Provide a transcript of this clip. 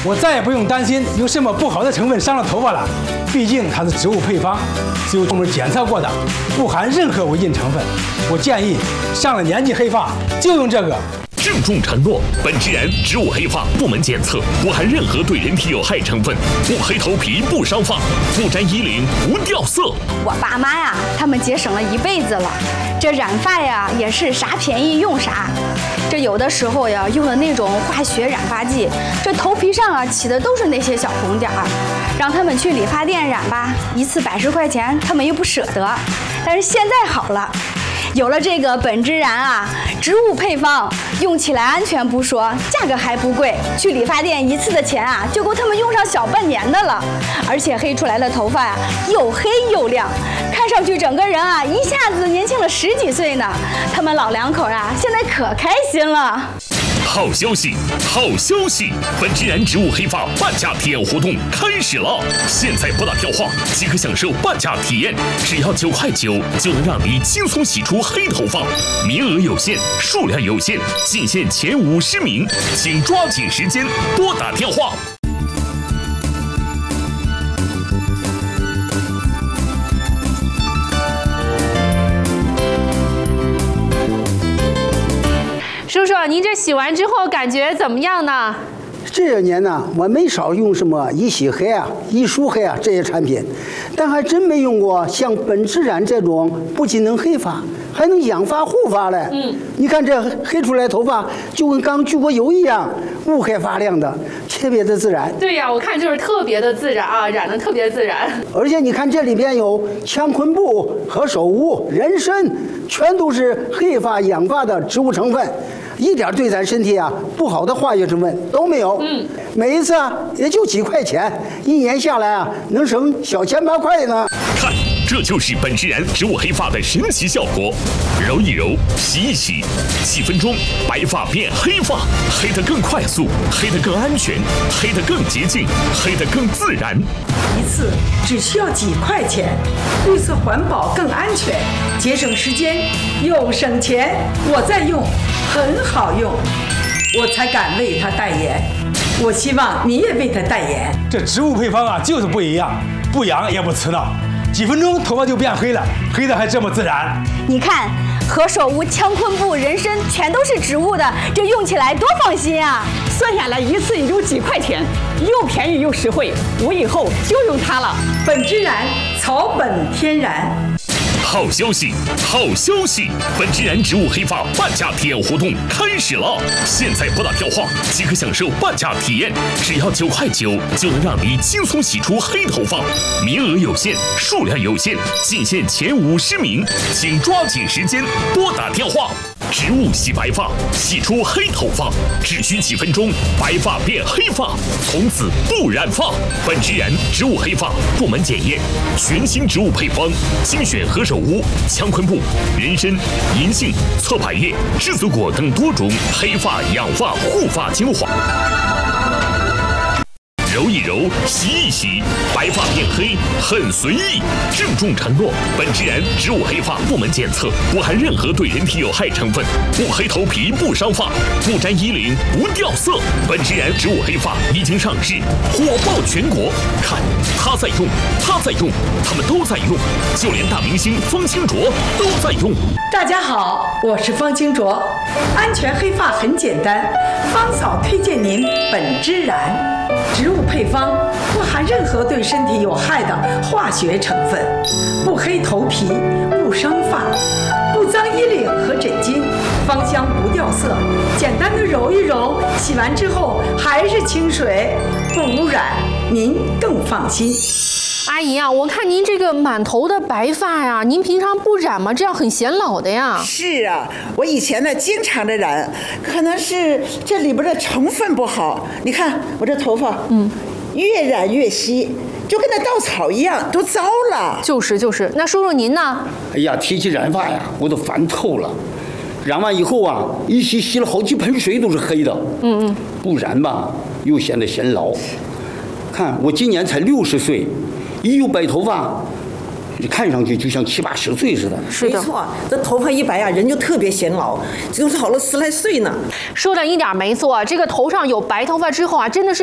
我再也不用担心有什么不好的成分伤了头发了。毕竟它是植物配方，是由专门检测过的，不含任何违禁成分。我建议上了年纪黑发就用这个。 郑重承诺，本自然植物黑发部门检测不含任何对人体有害成分，不黑头皮不伤发，不沾衣领无掉色。 我爸妈呀，他们节省了一辈子了，这染发呀也是啥便宜用啥。这有的时候呀用的那种化学染发剂，这头皮上啊起的都是那些小红点儿，让他们去理发店染吧，一次110块钱，他们又不舍得。但是现在好了。 有了这个本之然啊，植物配方，用起来安全不说，价格还不贵。去理发店一次的钱啊，就够他们用上小半年的了。而且黑出来的头发呀，又黑又亮，看上去整个人啊，一下子年轻了10几岁呢。他们老两口啊，现在可开心了。 好消息，好消息！本之然植物黑发半价体验活动开始了，现在拨打电话即可享受半价体验，只要9块9就能让你轻松洗出黑头发，名额有限，数量有限，仅限前50名，请抓紧时间拨打电话。 叔叔，您这洗完之后感觉怎么样呢？ 这些年呢，我没少用什么一洗黑啊、一梳黑啊这些产品，但还真没用过像本之然这种不仅能黑发，还能养发护发嘞。你看这黑出来头发就跟刚焗过油一样，乌黑发亮的，特别的自然。 对呀，我看就是特别的自然啊，染得特别自然。 而且你看这里边有羟醌布、何首乌、人参，全都是黑发养发的植物成分。 一点对咱身体啊不好的化学成分都没有。每一次啊也就几块钱，一年下来啊能省小千8块呢。 看，这就是本之然植物黑发的神奇效果。揉一揉，洗一洗，几分钟，白发变黑发，黑得更快速，黑得更安全，黑得更洁净，黑得更自然。 一次只需要几块钱，绿色环保更安全，节省时间又省钱。我在用。 很好用，我才敢为它代言。我希望你也为它代言。 这植物配方啊，就是不一样，不养也不刺挠，几分钟头发就变黑了，黑的还这么自然。 你看，何首乌、羟醌布、人参全都是植物的，这用起来多放心啊！ 算下来一次也就几块钱，又便宜又实惠，我以后就用它了。 本之然，草本天然。 好消息，好消息！本之然植物黑发半价体验活动开始了，现在拨打电话即可享受半价体验，只要9块9就能让你轻松洗出黑头发，名额有限，数量有限，仅限前50名，请抓紧时间拨打电话。 植物洗白发，洗出黑头发，只需几分钟，白发变黑发，从此不染发。本之然植物黑发部门检验，全新植物配方，精选何首乌、羟醌布、人参、银杏、侧柏叶、栀子果等多种黑发养发护发精华。 揉一揉，洗一洗，白发变黑很随意。郑重承诺，本之然植物黑发部门检测不含任何对人体有害成分，不黑头皮不伤发，不沾衣领无掉色。本之然植物黑发已经上市，火爆全国。看，他在用，他在用，他们都在用，就连大明星方清卓都在用。 大家好，我是方清卓，安全黑发很简单，方嫂推荐您本之然。 植物配方不含任何对身体有害的化学成分，不黑头皮，不伤发，不脏衣领和枕巾，芳香不掉色。简单的揉一揉，洗完之后还是清水，不污染，您更放心。 阿姨啊，我看您这个满头的白发呀，您平常不染吗？这样很显老的呀。 是啊，我以前呢经常的染，可能是这里边的成分不好。你看我这头发，越染越稀，就跟那稻草一样，都糟了。 就是，那叔叔您呢？ 哎呀，提起染发呀，我都烦透了。染完以后啊，一洗了好几盆水都是黑的。不染吧，又显得显老。看我今年才60岁。 一有白头发，看上去就像70、80岁似的。 是的， 没错，这头发一白啊，人就特别显老，就是好了10来岁呢。 说的一点没错，这个头上有白头发之后啊，真的是。